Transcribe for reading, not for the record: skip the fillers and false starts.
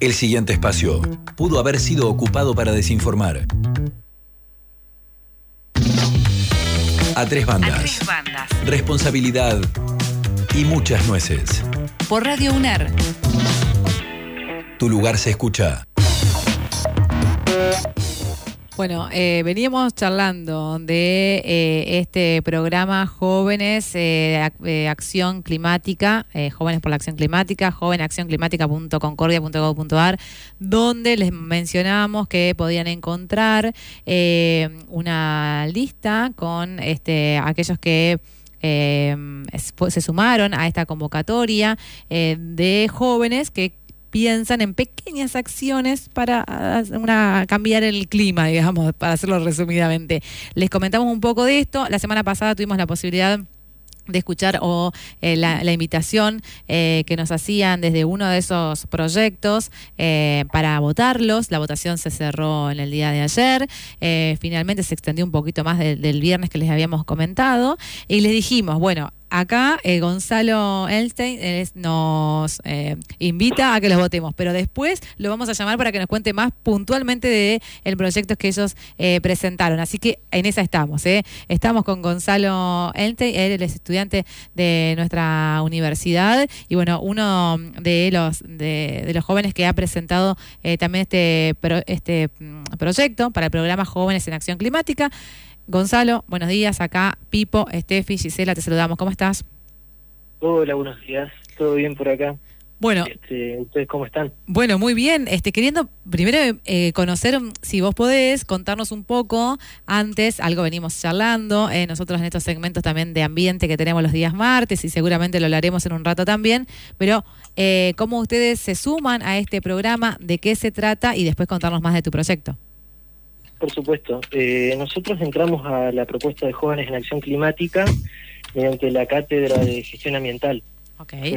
El siguiente espacio pudo haber sido ocupado para desinformar. A tres bandas. Responsabilidad y muchas nueces. Por Radio UNER. Tu lugar se escucha. Bueno, veníamos charlando de este programa Jóvenes Acción Climática, Jóvenes por la Acción Climática, jovenaccionclimática.concordia.gov.ar, donde les mencionamos que podían encontrar una lista con aquellos que se sumaron a esta convocatoria de jóvenes que piensan en pequeñas acciones para cambiar el clima, digamos, para hacerlo resumidamente. Les comentamos un poco de esto. La semana pasada tuvimos la posibilidad de escuchar la invitación que nos hacían desde uno de esos proyectos para votarlos. La votación se cerró en el día de ayer. Finalmente se extendió un poquito más del viernes que les habíamos comentado. Y les dijimos, bueno, acá Gonzalo Elstein nos invita a que los votemos, pero después lo vamos a llamar para que nos cuente más puntualmente de el proyecto que ellos presentaron. Así que en esa estamos. Estamos con Gonzalo Elstein, él es estudiante de nuestra universidad y bueno, uno de los jóvenes que ha presentado también este proyecto para el programa Jóvenes en Acción Climática. Gonzalo, buenos días. Acá Pipo, Estefi, Gisela, te saludamos. ¿Cómo estás? Hola, buenos días. ¿Todo bien por acá? Bueno, ¿ustedes cómo están? Bueno, muy bien. Queriendo primero conocer, si vos podés, contarnos un poco antes, algo venimos charlando, nosotros en estos segmentos también de ambiente que tenemos los días martes y seguramente lo hablaremos en un rato también, pero cómo ustedes se suman a este programa, de qué se trata y después contarnos más de tu proyecto. Por supuesto. Nosotros entramos a la propuesta de Jóvenes en Acción Climática mediante la Cátedra de Gestión Ambiental. Okay.